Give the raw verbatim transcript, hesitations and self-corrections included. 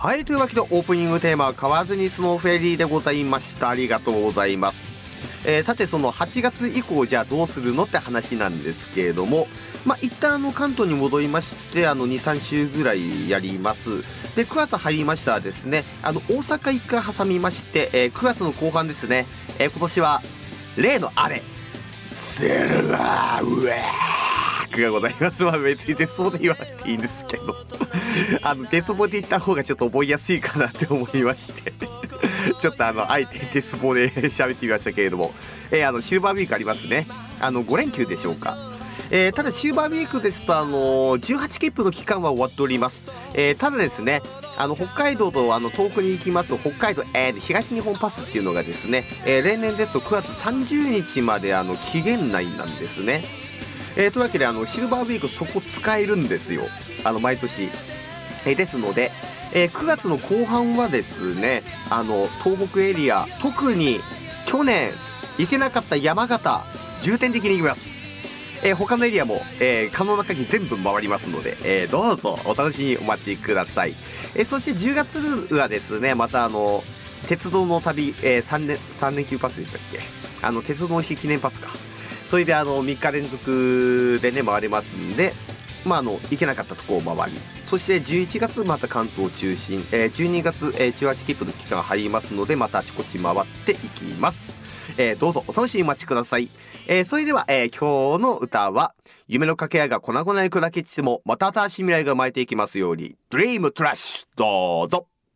はい、というわけでオープニングテーマは買わずにスノーフェリーでございました。ありがとうございます。えー、さてそのはちがつ以降じゃあどうするのって話なんですけれども、まあ一旦あの関東に戻りましてあの にさんしゅうぐらいやります。でくがつ入りましたらですね、あの大阪いっかい挟みまして、えー、くがつの後半ですね、えー、今年は例のあれセルラーウェークがございます。まあ別にデスボで言わなくていいんですけどあのデスボで言った方がちょっと覚えやすいかなって思いましてちょっとあのあえてデスボで喋ってみましたけれども、えー、あのシルバーウィークありますね。あのご連休でしょうか。えー、ただシルバーウィークですとあのじゅうはち切符の期間は終わっております。えー、ただですね、あの北海道とあの遠くに行きます北海道、えー、東日本パスっていうのがですね、えー、例年ですとくがつさんじゅうにちまであの期限内なんですね。えー、というわけであのシルバーウィークそこ使えるんですよ、あの毎年。えー、ですので、えー、くがつの後半はですね、あの東北エリア、特に去年行けなかった山形重点的に行きます。えー、他のエリアも、えー、可能な限り全部回りますので、えー、どうぞお楽しみにお待ちください。えー、そしてじゅうがつはですね、またあの鉄道の旅、えー、さん, 連さん連休パスでしたっけ、あの鉄道の日記念パスか、それであのみっか連続でね回れますんで、まああの行けなかったところを回り、そしてじゅういちがつまた関東中心、えー、じゅうにがつ、えー、じゅうはち切符の期間入りますので、またあちこち回っていきます。えー、どうぞお楽しみにお待ちください。えー、それでは、えー、今日の歌は夢の掛け合いが粉々に砕け散ってもまた新しい未来が生まれていきますように、ドリームトラッシュ、どうぞ。